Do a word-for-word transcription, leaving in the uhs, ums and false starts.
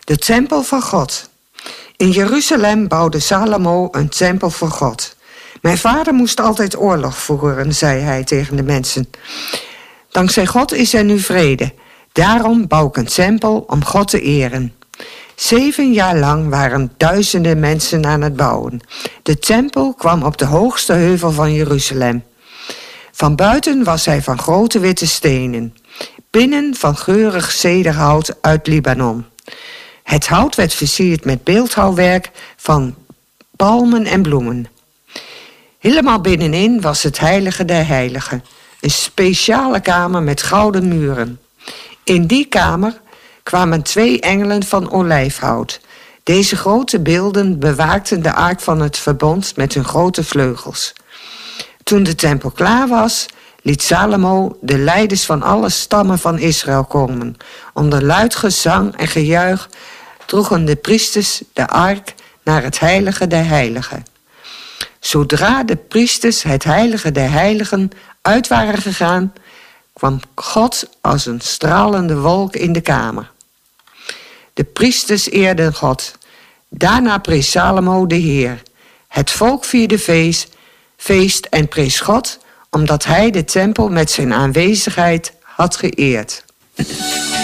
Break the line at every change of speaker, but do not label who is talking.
De tempel van God. In Jeruzalem bouwde Salomo een tempel voor God. Mijn vader moest altijd oorlog voeren, zei hij tegen de mensen. Dankzij God is er nu vrede. Daarom bouw ik een tempel om God te eren. Zeven jaar lang waren duizenden mensen aan het bouwen. De tempel kwam op de hoogste heuvel van Jeruzalem. Van buiten was hij van grote witte stenen. Binnen van geurig cederhout uit Libanon. Het hout werd versierd met beeldhouwwerk van palmen en bloemen. Helemaal binnenin was het heilige der heiligen. Een speciale kamer met gouden muren. In die kamer kwamen twee engelen van olijfhout. Deze grote beelden bewaakten de ark van het verbond met hun grote vleugels. Toen de tempel klaar was, liet Salomo de leiders van alle stammen van Israël komen. Onder luid gezang en gejuich droegen de priesters de ark naar het heilige der heiligen. Zodra de priesters het heilige der heiligen uit waren gegaan, kwam God als een stralende wolk in de kamer. De priesters eerden God. Daarna prees Salomo de Heer. Het volk vierde feest, feest en prees God, omdat hij de tempel met zijn aanwezigheid had geëerd.